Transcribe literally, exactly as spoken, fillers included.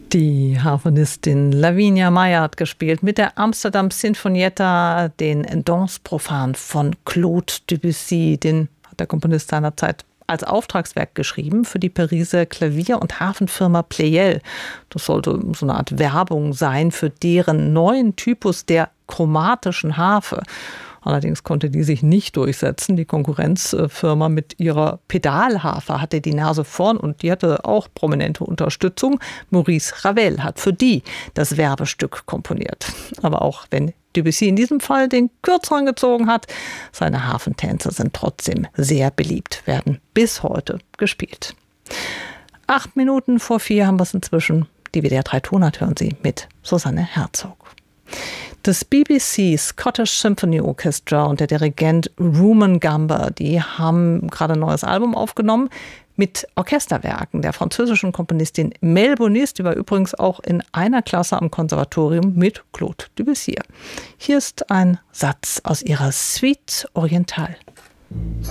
Die Harfenistin Lavinia Meijer hat gespielt mit der Amsterdam Sinfonietta den Danse profane von Claude Debussy. Den hat der Komponist seinerzeit als Auftragswerk geschrieben für die Pariser Klavier- und Hafenfirma Pleyel. Das sollte so eine Art Werbung sein für deren neuen Typus der chromatischen Harfe. Allerdings konnte die sich nicht durchsetzen. Die Konkurrenzfirma mit ihrer Pedalharfe hatte die Nase vorn und die hatte auch prominente Unterstützung. Maurice Ravel hat für die das Werbestück komponiert. Aber auch wenn Debussy in diesem Fall den Kürzeren gezogen hat, seine Harfentänze sind trotzdem sehr beliebt, werden bis heute gespielt. Acht Minuten vor vier haben wir es inzwischen. Die W D R drei Tonart hören Sie mit Susanne Herzog. Das B B C Scottish Symphony Orchestra und der Dirigent Rumen Gamba, die haben gerade ein neues Album aufgenommen mit Orchesterwerken der französischen Komponistin Mel Bonis, die war übrigens auch in einer Klasse am Konservatorium mit Claude Debussy. Hier ist ein Satz aus ihrer Suite Orientale.